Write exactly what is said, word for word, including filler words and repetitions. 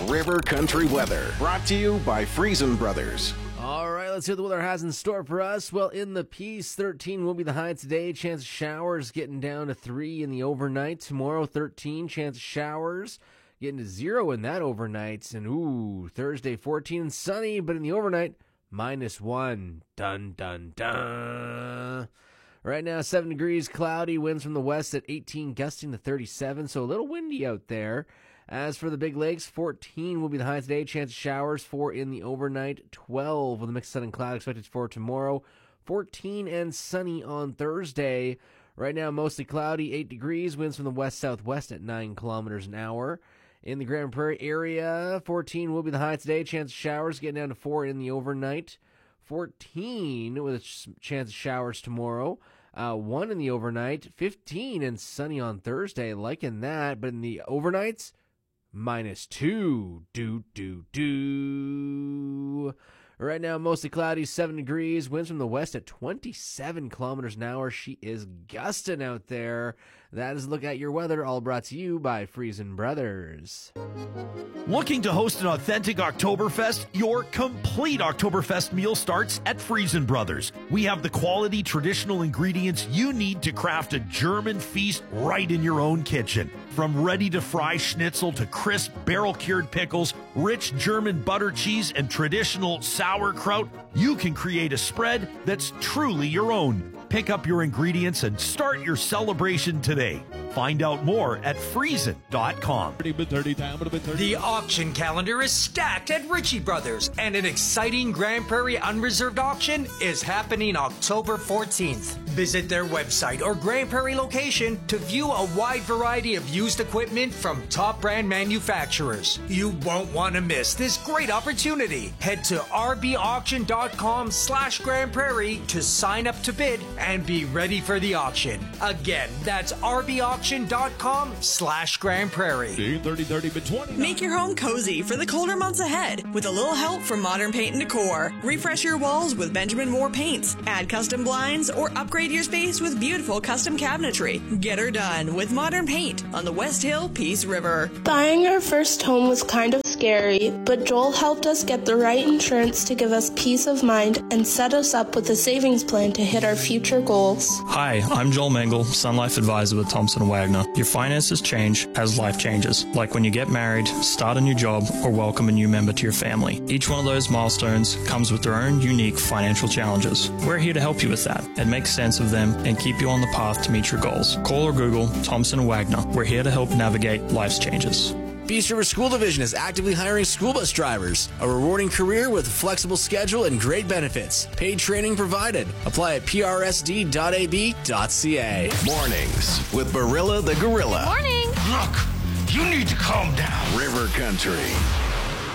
River Country weather. Brought to you by Friesen Brothers. All right, let's see what the weather has in store for us. Well, in the Peace, thirteen will be the high today. Chance of showers getting down to three in the overnight. Tomorrow, thirteen. Chance of showers getting to zero in that overnight. And, ooh, Thursday, fourteen and sunny, but in the overnight, minus one. Dun, dun, dun. Right now, seven degrees, cloudy, winds from the west at eighteen, gusting to thirty-seven, so a little windy out there. As for the Big Lakes, fourteen will be the high today. Chance of showers, four in the overnight. twelve with a mix of sun and cloud expected for tomorrow. fourteen and sunny on Thursday. Right now, mostly cloudy, eight degrees. Winds from the west-southwest at nine kilometers an hour. In the Grand Prairie area, fourteen will be the high today. Chance of showers getting down to four in the overnight. fourteen with a chance of showers tomorrow. Uh, one in the overnight. fifteen and sunny on Thursday. Liking that. But in the overnights, minus two. Do, do, do. Right now, mostly cloudy, seven degrees. Winds from the west at twenty-seven kilometers an hour. She is gusting out there. That is a look at your weather, all brought to you by Friesen Brothers. Looking to host an authentic Oktoberfest? Your complete Oktoberfest meal starts at Friesen Brothers. We have the quality traditional ingredients you need to craft a German feast right in your own kitchen. From ready-to-fry schnitzel to crisp barrel-cured pickles, rich German butter cheese, and traditional sauerkraut, you can create a spread that's truly your own. Pick up your ingredients and start your celebration today. Find out more at friesen dot com. The auction calendar is stacked at Ritchie Brothers, and an exciting Grand Prairie Unreserved auction is happening October fourteenth. Visit their website or Grand Prairie location to view a wide variety of used equipment from top brand manufacturers. You won't want to miss this great opportunity. Head to r b auction dot com slash Grand Prairie to sign up to bid and be ready for the auction. Again, that's r b auction dot com slash Grand Prairie. Make your home cozy for the colder months ahead with a little help from Modern Paint and Decor. Refresh your walls with Benjamin Moore paints, add custom blinds, or upgrade your space with beautiful custom cabinetry. Get her done with Modern Paint on the West Hill Peace River. Buying our first home was kind of scary, but Joel helped us get the right insurance to give us peace of mind and set us up with a savings plan to hit our future goals. Hi, I'm Joel Mengel, Sun Life Advisor with Thompson and Wagner. Your finances change as life changes, like when you get married, start a new job, or welcome a new member to your family. Each one of those milestones comes with their own unique financial challenges. We're here to help you with that and make sense of them and keep you on the path to meet your goals. Call or Google Thompson and Wagner. We're here to help navigate life's changes. Peace River School Division is actively hiring school bus drivers. A rewarding career with a flexible schedule and great benefits. Paid training provided. Apply at p r s d dot a b dot c a. Mornings with Barilla the Gorilla. Morning. Look, you need to calm down. River Country.